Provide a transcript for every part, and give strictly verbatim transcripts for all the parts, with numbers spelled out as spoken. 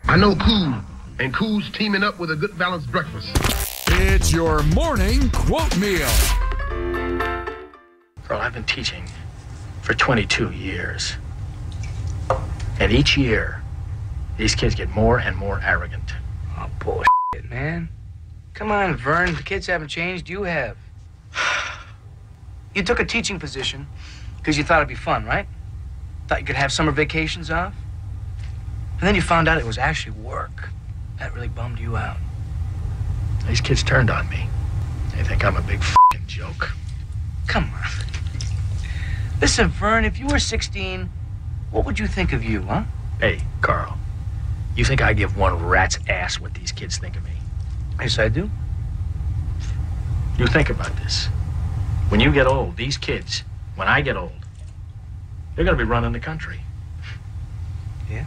I know Cool, and Cool's teaming up with a good balanced breakfast. It's your morning quote meal. Girl, I've been teaching for twenty-two years. And each year, these kids get more and more arrogant. Oh, bullshit, man. Come on, Vern. The kids haven't changed. You have. You took a teaching position because you thought it'd be fun, right? Thought you could have summer vacations off? And then you found out it was actually work. That really bummed you out. These kids turned on me. They think I'm a big f***ing joke. Come on. Listen, Vern, if you were sixteen, what would you think of you, huh? Hey, Carl, you think I give one rat's ass what these kids think of me? Yes, I do. You think about this. When you get old, these kids, when I get old, they're gonna be running the country. Yeah?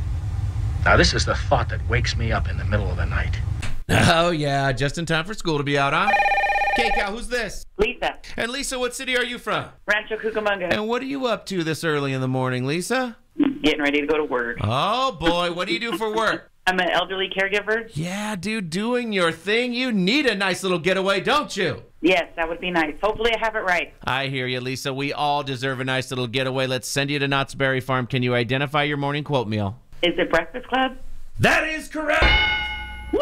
Now, this is the thought that wakes me up in the middle of the night. Oh, yeah, just in time for school to be out, huh? K-Cow, who's this? Lisa. And Lisa, what city are you from? Rancho Cucamonga. And what are you up to this early in the morning, Lisa? Getting ready to go to work. Oh, boy, what do you do for work? I'm an elderly caregiver. Yeah, dude, doing your thing. You need a nice little getaway, don't you? Yes, that would be nice. Hopefully I have it right. I hear you, Lisa. We all deserve a nice little getaway. Let's send you to Knott's Berry Farm. Can you identify your morning quote meal? Is it Breakfast Club? That is correct! Woo!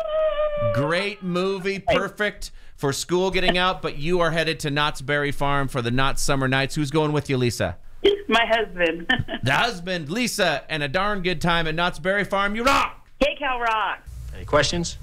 Great movie, perfect for school getting out, but you are headed to Knott's Berry Farm for the Knott's Summer Nights. Who's going with you, Lisa? My husband. The husband, Lisa, and a darn good time at Knott's Berry Farm. You rock! K-Cal rock. Any questions?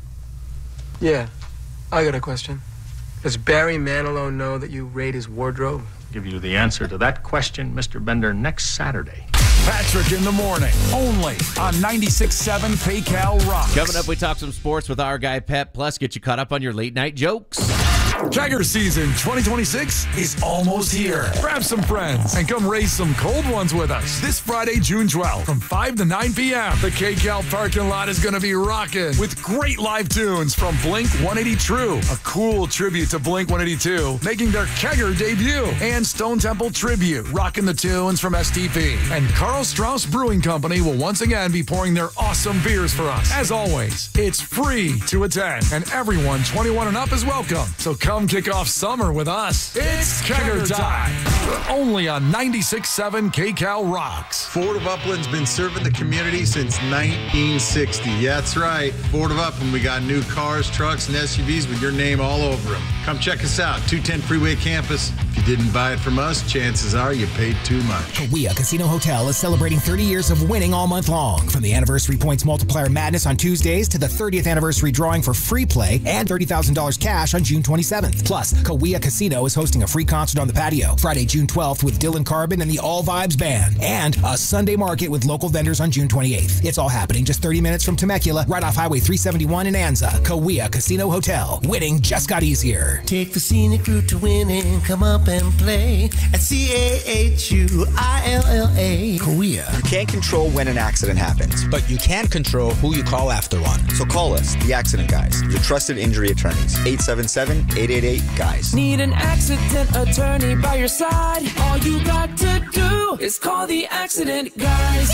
Yeah, I got a question. Does Barry Manilow know that you raid his wardrobe? Give you the answer to that question, Mister Bender, next Saturday. Patrick in the morning, only on ninety-six point seven K-Cal Rocks. Coming up, we talk some sports with our guy Pep, plus get you caught up on your late night jokes. Kegger season twenty twenty-six is almost here. Grab some friends and come raise some cold ones with us. This Friday, June twelfth, from five to nine p.m., the K-Cal parking lot is going to be rocking with great live tunes from Blink one eighty True, a cool tribute to Blink one eighty-two, making their Kegger debut, and Stone Temple Tribute, rocking the tunes from S T P. And Carl Strauss Brewing Company will once again be pouring their awesome beers for us. As always, it's free to attend, and everyone twenty-one and up is welcome. So come kick off summer with us. It's Kegger time. Only on ninety-six point seven K-Cal Rocks. Ford of Upland's been serving the community since nineteen sixty. Yeah, that's right. Ford of Upland, we got new cars, trucks, and S U Vs with your name all over them. Come check us out, two ten Freeway Campus. If you didn't buy it from us, chances are you paid too much. Cahuilla Casino Hotel is celebrating thirty years of winning all month long. From the Anniversary Points Multiplier Madness on Tuesdays to the thirtieth anniversary drawing for free play and thirty thousand dollars cash on June twenty-seventh. Plus, Cahuilla Casino is hosting a free concert on the patio Friday, June twelfth with Dylan Carbon and the All Vibes Band, and a Sunday market with local vendors on June twenty-eighth. It's all happening just thirty minutes from Temecula, right off Highway three seventy-one in Anza. Cahuilla Casino Hotel. Winning just got easier. Take the scenic route to winning. Come up and play at C A H U I L L A. Cahuilla. You can't control when an accident happens, but you can control who you call after one. So call us, the Accident Guys, your trusted injury attorneys. eight seven seven, eight eight eight, guys. Need an accident attorney by your side? All you got to do is call the Accident Guys.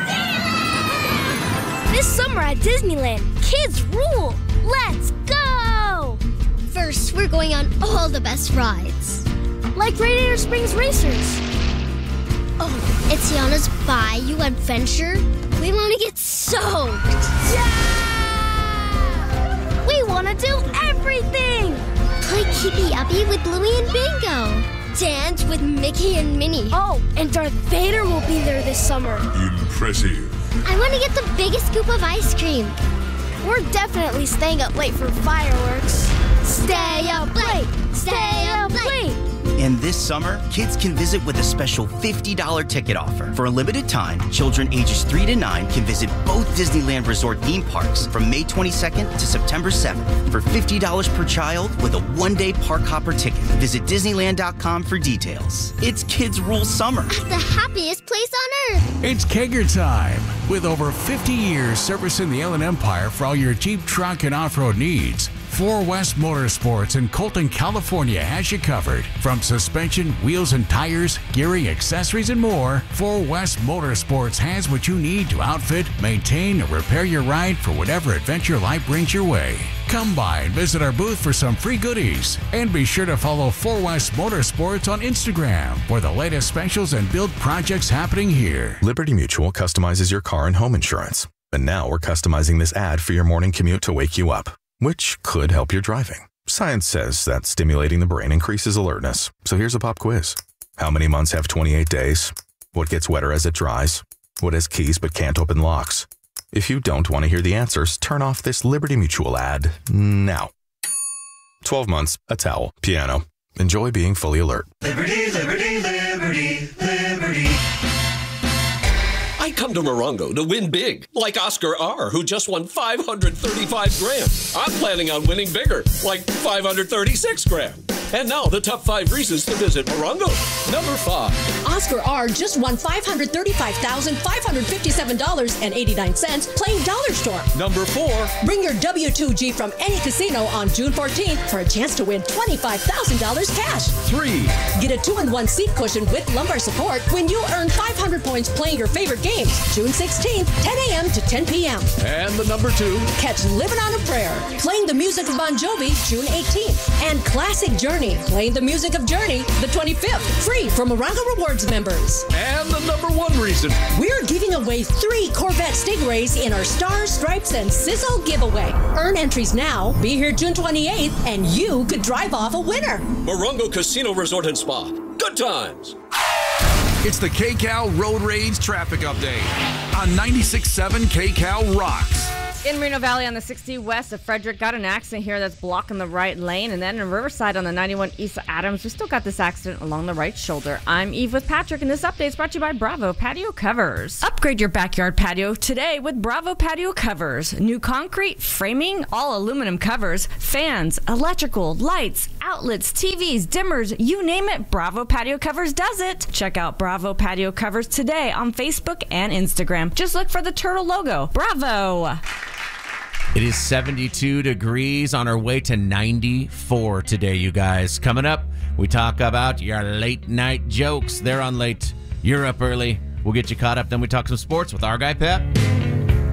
This summer at Disneyland, kids rule. Let's go! First, we're going on all the best rides. Like Radiator Springs Racers. Oh, it's Tiana's Bayou Adventure. We want to get soaked. Yeah! We want to do everything. Play Keepy Uppy with Bluey and Bingo. Dance with Mickey and Minnie. Oh, and Darth Vader will be there this summer. Impressive. I want to get the biggest scoop of ice cream. We're definitely staying up late for fireworks. Stay up late! Stay up late! And this summer, kids can visit with a special fifty dollars ticket offer. For a limited time, children ages three to nine can visit both Disneyland Resort theme parks from May twenty-second to September seventh for fifty dollars per child with a one-day park hopper ticket. Visit Disneyland dot com for details. It's Kids Rule Summer. At the happiest place on earth. It's Kegger time. With over fifty years servicing the Inland Empire for all your Jeep, truck, and off-road needs, Four West Motorsports in Colton, California has you covered. From suspension, wheels and tires, gearing, accessories, and more, Four West Motorsports has what you need to outfit, maintain, or repair your ride for whatever adventure life brings your way. Come by and visit our booth for some free goodies. And be sure to follow Four West Motorsports on Instagram for the latest specials and build projects happening here. Liberty Mutual customizes your car and home insurance. And now we're customizing this ad for your morning commute to wake you up, which could help your driving. Science says that stimulating the brain increases alertness. So here's a pop quiz. How many months have twenty-eight days? What gets wetter as it dries? What has keys but can't open locks? If you don't want to hear the answers, turn off this Liberty Mutual ad now. twelve months, a towel, piano. Enjoy being fully alert. Liberty, liberty, liberty, liberty. I come to Morongo to win big, like Oscar R., who just won five hundred thirty-five grand. I'm planning on winning bigger, like five hundred thirty-six grand. And now the top five reasons to visit Morongo. Number five. Oscar R. just won five hundred thirty-five thousand five hundred fifty-seven dollars and eighty-nine cents playing Dollar Store. Number four. Bring your W two G from any casino on June fourteenth for a chance to win twenty-five thousand dollars cash. Three. Get a two in one seat cushion with lumbar support when you earn five hundred points playing your favorite games. June sixteenth, ten a.m. to ten p.m. And the number two. Catch Living on a Prayer, playing the music of Bon Jovi, June eighteenth. And Classic Journey, playing the music of Journey, the twenty-fifth. Free for Morongo Rewards members. And the number one reason. We're giving away three Corvette Stingrays in our Stars, Stripes, and Sizzle giveaway. Earn entries now, be here June twenty-eighth, and you could drive off a winner. Morongo Casino Resort and Spa. Good times. It's the K C A L Road Rage Traffic Update on ninety-six point seven K C A L Rocks. In Reno Valley on the sixty west of Frederick, got an accident here that's blocking the right lane. And then in Riverside on the ninety-one east of Adams, we still got this accident along the right shoulder. I'm Eve with Patrick, and this update is brought to you by Bravo Patio Covers. Upgrade your backyard patio today with Bravo Patio Covers. New concrete, framing, all aluminum covers, fans, electrical, lights, outlets, T Vs, dimmers, you name it, Bravo Patio Covers does it. Check out Bravo Patio Covers today on Facebook and Instagram. Just look for the turtle logo. Bravo! It is seventy-two degrees on our way to ninety-four today, you guys. Coming up, we talk about your late night jokes. They're on late. You're up early. We'll get you caught up. Then we talk some sports with our guy, Pep.